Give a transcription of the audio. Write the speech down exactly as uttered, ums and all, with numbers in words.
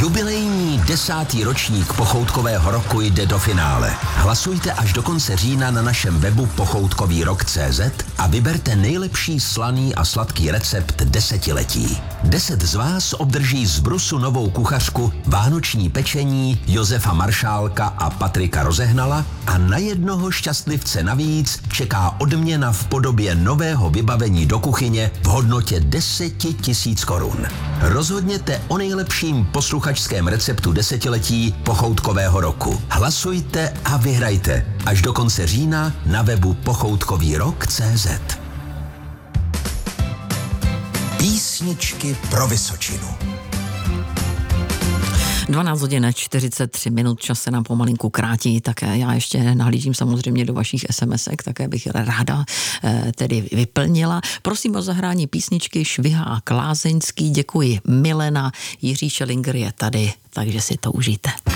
Jubilejní desátý ročník Pochoutkového roku jde do finále. Hlasujte až do konce října na našem webu pochoutkový rok tečka cé zet a vyberte nejlepší slaný a sladký recept desetiletí. Deset z vás obdrží z Brusu novou kuchařku, vánoční pečení Josefa Maršálka a Patrika Rozehnala a na jednoho šťastlivce navíc čeká odměna v podobě nového vybavení do kuchyně v hodnotě deset tisíc korun. Rozhodněte o nejlepším posluchačském receptu desetiletí Pochoutkového roku. Hlasujte a vyhrajte až do konce října na webu pochoutkový rok tečka cé zet. Písničky pro Vysočinu. dvanáct hodin čtyřicet tři minut, čas se nám pomalinku krátí, tak já ještě nahlížím samozřejmě do vašich SMSek, také bych ráda eh, tedy vyplnila. Prosím o zahrání písničky Švihá Klázeňský, děkuji Milena, Jiří Šelinger je tady, takže si to užijte.